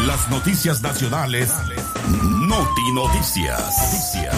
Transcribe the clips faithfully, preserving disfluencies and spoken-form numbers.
Las noticias nacionales. Noti Noticias. Noticias.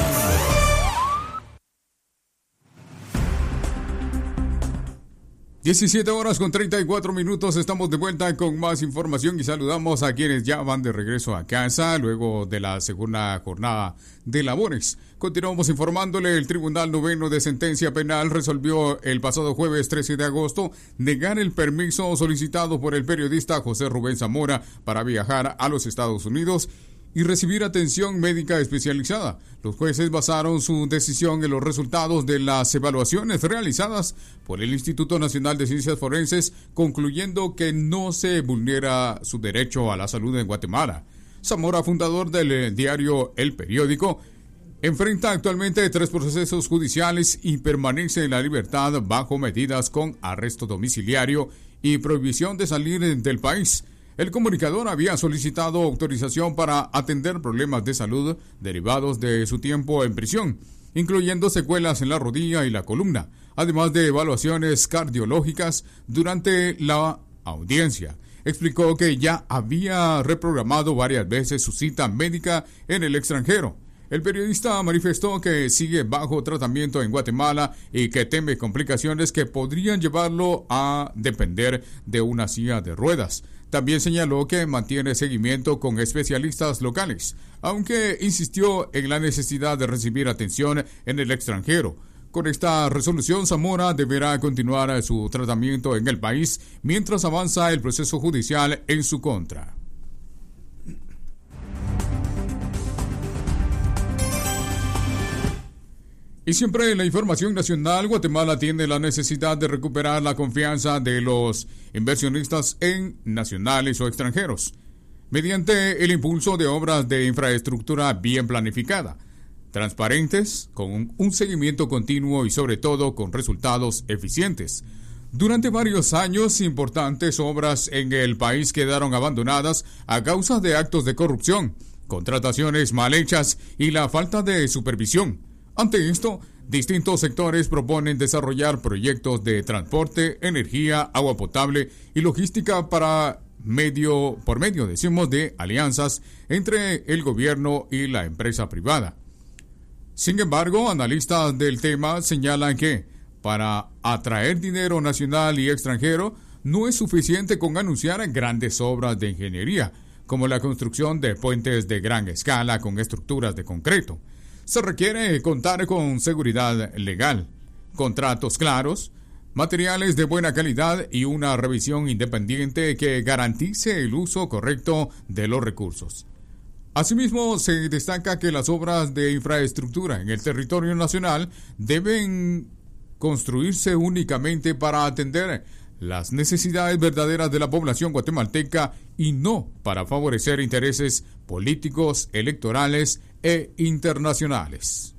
diecisiete horas con treinta y cuatro minutos, estamos de vuelta con más información y saludamos a quienes ya van de regreso a casa luego de la segunda jornada de labores. Continuamos informándole, el Tribunal Noveno de Sentencia Penal resolvió el pasado jueves trece de agosto negar el permiso solicitado por el periodista José Rubén Zamora para viajar a los Estados Unidos y recibir atención médica especializada. Los jueces basaron su decisión en los resultados de las evaluaciones realizadas por el Instituto Nacional de Ciencias Forenses, concluyendo que no se vulnera su derecho a la salud en Guatemala. Zamora, fundador del diario El Periódico, enfrenta actualmente tres procesos judiciales y permanece en la libertad bajo medidas con arresto domiciliario y prohibición de salir del país. El comunicador había solicitado autorización para atender problemas de salud derivados de su tiempo en prisión, incluyendo secuelas en la rodilla y la columna, además de evaluaciones cardiológicas durante la audiencia. Explicó que ya había reprogramado varias veces su cita médica en el extranjero. El periodista manifestó que sigue bajo tratamiento en Guatemala y que teme complicaciones que podrían llevarlo a depender de una silla de ruedas. También señaló que mantiene seguimiento con especialistas locales, aunque insistió en la necesidad de recibir atención en el extranjero. Con esta resolución, Zamora deberá continuar su tratamiento en el país mientras avanza el proceso judicial en su contra. Y siempre en la información nacional, Guatemala tiene la necesidad de recuperar la confianza de los inversionistas en nacionales o extranjeros, mediante el impulso de obras de infraestructura bien planificada, transparentes, con un seguimiento continuo y sobre todo con resultados eficientes. Durante varios años, importantes obras en el país quedaron abandonadas a causa de actos de corrupción, contrataciones mal hechas y la falta de supervisión. Ante esto, distintos sectores proponen desarrollar proyectos de transporte, energía, agua potable y logística para medio, por medio, decimos, de alianzas entre el gobierno y la empresa privada. Sin embargo, analistas del tema señalan que para atraer dinero nacional y extranjero no es suficiente con anunciar grandes obras de ingeniería, como la construcción de puentes de gran escala con estructuras de concreto. Se requiere contar con seguridad legal, contratos claros, materiales de buena calidad y una revisión independiente que garantice el uso correcto de los recursos. Asimismo, se destaca que las obras de infraestructura en el territorio nacional deben construirse únicamente para atender las necesidades verdaderas de la población guatemalteca y no para favorecer intereses políticos, electorales e internacionales.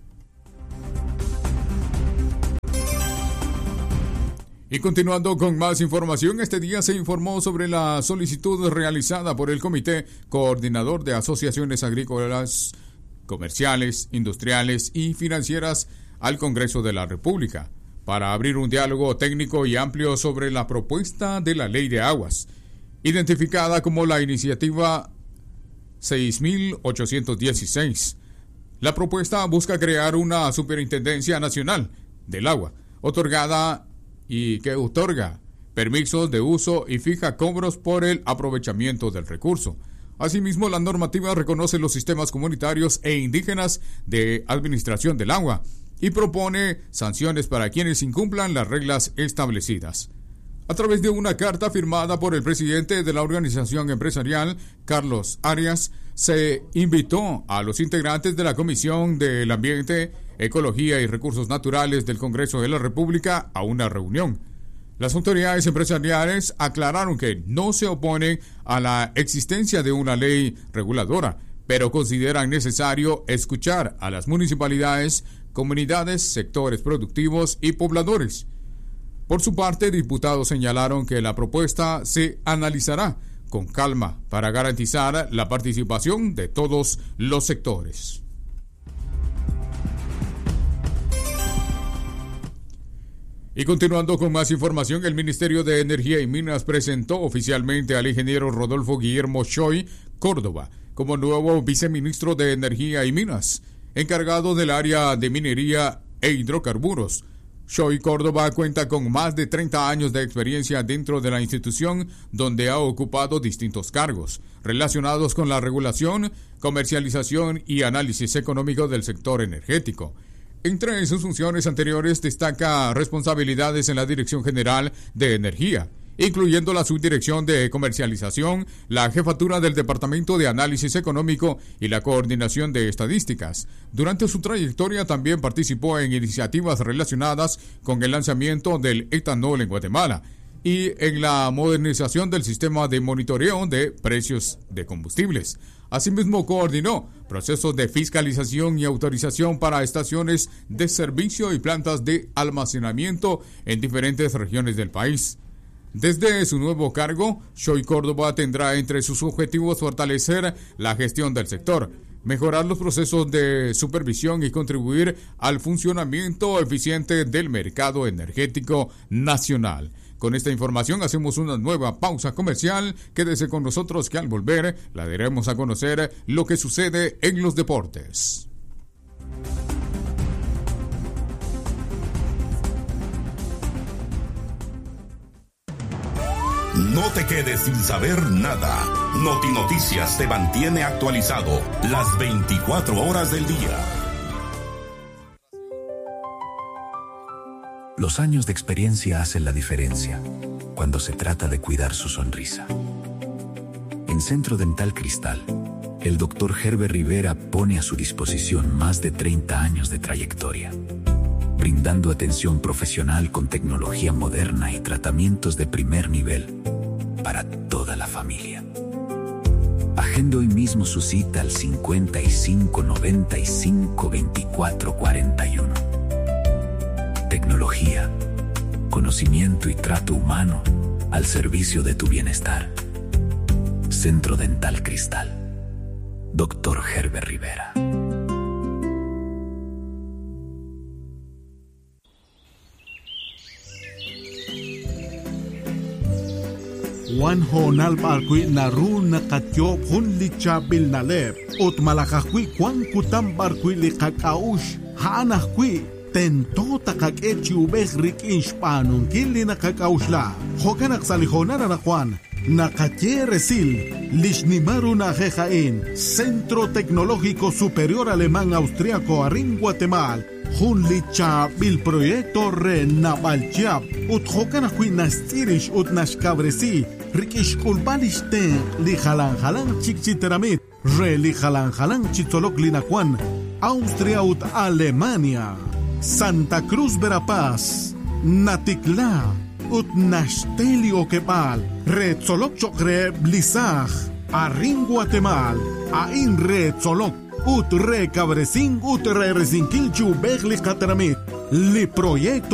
Y continuando con más información, este día se informó sobre la solicitud realizada por el Comité Coordinador de Asociaciones Agrícolas, Comerciales, Industriales y Financieras al Congreso de la República para abrir un diálogo técnico y amplio sobre la propuesta de la Ley de Aguas, identificada como la iniciativa seis mil ochocientos dieciséis. La propuesta busca crear una Superintendencia Nacional del Agua, otorgada y que otorga permisos de uso y fija cobros por el aprovechamiento del recurso. Asimismo, la normativa reconoce los sistemas comunitarios e indígenas de administración del agua y propone sanciones para quienes incumplan las reglas establecidas. A través de una carta firmada por el presidente de la organización empresarial, Carlos Arias, se invitó a los integrantes de la Comisión del Ambiente, Ecología y Recursos Naturales del Congreso de la República a una reunión. Las autoridades empresariales aclararon que no se oponen a la existencia de una ley reguladora, pero consideran necesario escuchar a las municipalidades, comunidades, sectores productivos y pobladores. Por su parte, diputados señalaron que la propuesta se analizará con calma para garantizar la participación de todos los sectores. Y continuando con más información, el Ministerio de Energía y Minas presentó oficialmente al ingeniero Rodolfo Guillermo Choi Córdoba como nuevo viceministro de Energía y Minas, encargado del área de minería e hidrocarburos. Shoy Córdoba cuenta con más de treinta años de experiencia dentro de la institución, donde ha ocupado distintos cargos relacionados con la regulación, comercialización y análisis económico del sector energético. Entre sus funciones anteriores destaca responsabilidades en la Dirección General de Energía, incluyendo la subdirección de comercialización, la jefatura del Departamento de Análisis Económico y la coordinación de estadísticas. Durante su trayectoria también participó en iniciativas relacionadas con el lanzamiento del etanol en Guatemala y en la modernización del sistema de monitoreo de precios de combustibles. Asimismo, coordinó procesos de fiscalización y autorización para estaciones de servicio y plantas de almacenamiento en diferentes regiones del país. Desde su nuevo cargo, Shoy Córdoba tendrá entre sus objetivos fortalecer la gestión del sector, mejorar los procesos de supervisión y contribuir al funcionamiento eficiente del mercado energético nacional. Con esta información hacemos una nueva pausa comercial. Quédese con nosotros que al volver la daremos a conocer lo que sucede en los deportes. No te quedes sin saber nada. Noti Noticias te mantiene actualizado las veinticuatro horas del día. Los años de experiencia hacen la diferencia cuando se trata de cuidar su sonrisa. En Centro Dental Cristal, el doctor Herbert Rivera pone a su disposición más de treinta años de trayectoria, brindando atención profesional con tecnología moderna y tratamientos de primer nivel para toda la familia. Agende hoy mismo su cita al cincuenta y cinco noventa y cinco veinticuatro cuarenta y uno. Tecnología, conocimiento y trato humano al servicio de tu bienestar. Centro Dental Cristal. doctor Herbert Rivera. Wan honal barkui naru nakatyo hun lichabil nalep. Ot malakakui kwan kutam barkui likakaush. Haanakui tento takakechi ubeh rik inshpanun kili nakakaushla. Hokanak salihona nakwan. Nakatye resil. Lishnimaru najejain. Centro Tecnológico Superior Alemán Austriaco Arin Guatemala. Hun lichabil proyecto renabalchiab. Ut hokanakui nastirish ut nashkabresi. Rikish kulbalishten li halan halan chikchiteramit. Re li halan halan chitolok linakwan. Austria ut Alemania. Santa Cruz Verapaz. Natikla. Ut nashteli okepal. Re tzolok chokre blisaj. Arin Guatemala. Ain re tzolok. Ut re cabresin ut re resinkilchu begli kateramit. Li proyecto